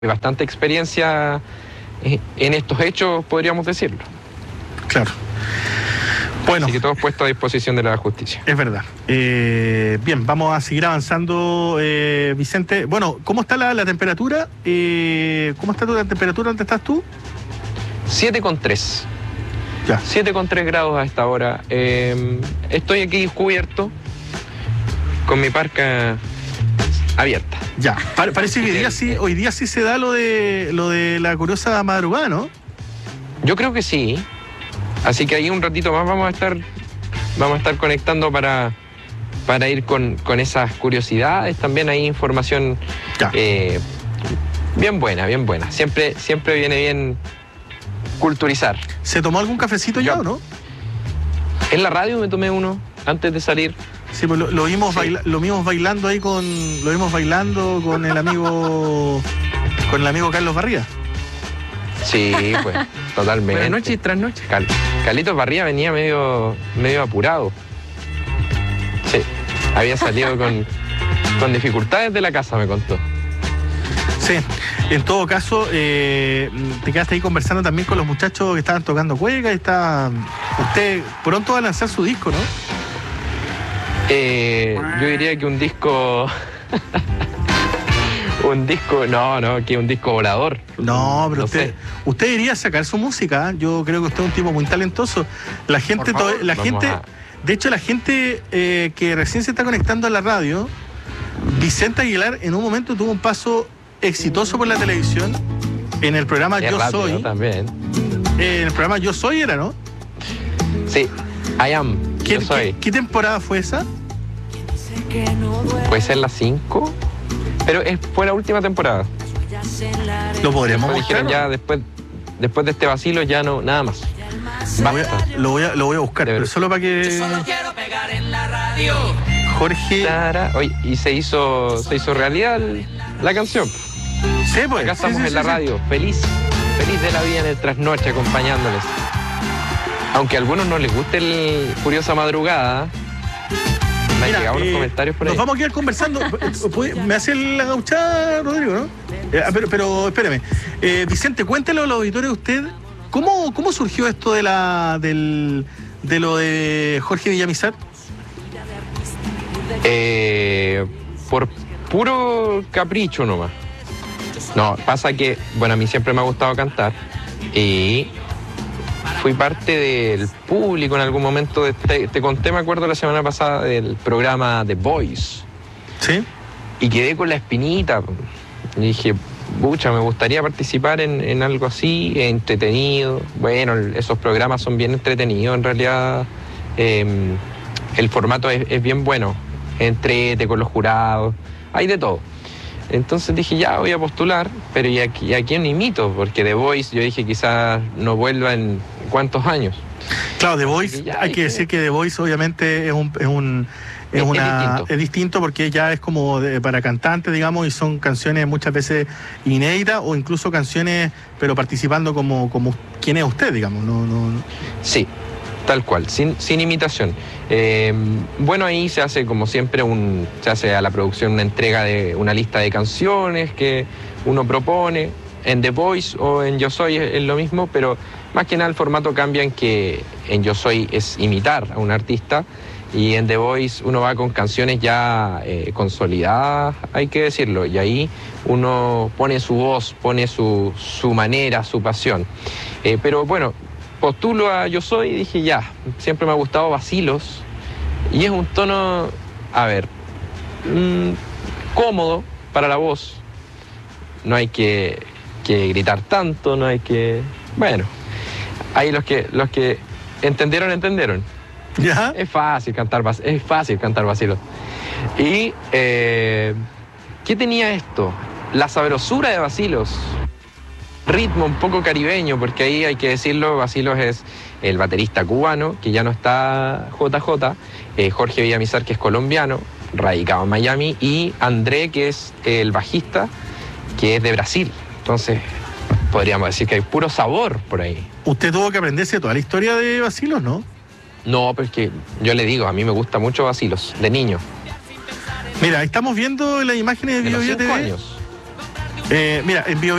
bastante experiencia en estos hechos, podríamos decirlo. Claro. Bueno, así que todo puesto a disposición de la justicia. Es verdad. Bien, vamos a seguir avanzando, Vicente. Bueno, ¿cómo está la temperatura? ¿Cómo está la temperatura? ¿Dónde estás tú? 7,3. Ya. 7,3 grados a esta hora. Estoy aquí cubierto con mi parca abierta. Ya. Parece que hoy día sí se da lo de la curiosa madrugada, ¿no? Yo creo que sí. Así que ahí un ratito más vamos a estar conectando para ir con esas curiosidades. También hay información bien buena. Siempre viene bien culturizar. ¿Se tomó algún cafecito ya o no? En la radio me tomé uno antes de salir. Sí, pues lo vimos bailando ahí con el amigo Carlos Barría. Sí, pues, totalmente. Buenas noches y tras noches. Carlitos Barría venía medio apurado. Sí, había salido con dificultades de la casa, me contó. Sí, en todo caso, te quedaste ahí conversando también con los muchachos que estaban tocando cueca. Usted pronto va a lanzar su disco, ¿no? Yo diría que un disco... que un disco volador. No, pero usted debería sacar su música. Yo creo que usted es un tipo muy talentoso. De hecho, la gente que recién se está conectando a la radio, Vicente Aguilar en un momento tuvo un paso exitoso por la televisión en el programa Yo Soy. También. En el programa Yo Soy era, ¿no? Sí, I Am. Yo Soy. ¿Qué temporada fue esa? Puede ser la 5. Pero fue la última temporada. Lo podremos buscar. Ya después de este vacilo ya no, nada más. Lo voy a buscar, pero solo para que... Yo solo quiero pegar en la radio. Jorge... Oye, y se hizo realidad la canción. Sí, pues. Acá estamos en la radio, feliz de la vida en el trasnoche acompañándoles. Aunque a algunos no les guste el Curiosa Madrugada. Me han llegado unos comentarios por ahí. Nos vamos a quedar conversando. Me hace la gauchada, Rodrigo, ¿no? Pero espéreme. Vicente, cuéntelo a los auditores de usted. ¿Cómo surgió esto de lo de Jorge Villamizar? Por puro capricho nomás. No, pasa que, bueno, a mí siempre me ha gustado cantar y fui parte del público en algún momento. Te conté, me acuerdo, la semana pasada del programa The Voice. ¿Sí? Y quedé con la espinita. Y dije, pucha, me gustaría participar en algo así, entretenido. Bueno, esos programas son bien entretenidos, en realidad. El formato es bien bueno. Entrete con los jurados, hay de todo. Entonces dije, ya voy a postular, pero ¿y a quién imito? Porque The Voice, yo dije, quizás no vuelva en cuántos años. Claro, The Voice, hay que decir que The Voice obviamente es distinto porque ya es como para cantantes, digamos, y son canciones muchas veces inéditas o incluso canciones, pero participando como quién es usted, digamos. No. Sí, tal cual, sin imitación. Bueno, ahí se hace como siempre se hace a la producción una entrega de una lista de canciones que uno propone. En The Voice o en Yo Soy es lo mismo, pero más que nada el formato cambia en que en Yo Soy es imitar a un artista y en The Voice uno va con canciones ya consolidadas, hay que decirlo, y ahí uno pone su voz, pone su manera, su pasión. Pero bueno, postulo a Yo Soy y dije, ya, siempre me ha gustado Vacilos y es un tono, cómodo para la voz. No hay que gritar tanto, no hay que... Bueno, ahí los que entendieron. ¿Ya? Es fácil cantar Vacilos. Y, ¿qué tenía esto? La sabrosura de Vacilos. Ritmo un poco caribeño, porque ahí hay que decirlo, Vacilos es el baterista cubano, que ya no está JJ, Jorge Villamizar, que es colombiano, radicado en Miami, y André, que es el bajista, que es de Brasil. Entonces, podríamos decir que hay puro sabor por ahí. Usted tuvo que aprenderse toda la historia de Vacilos, ¿no? No, pero es que yo le digo, a mí me gusta mucho Vacilos, de niño. Mira, estamos viendo las imágenes de los BioBio 5 TV. años. Mira, en Bio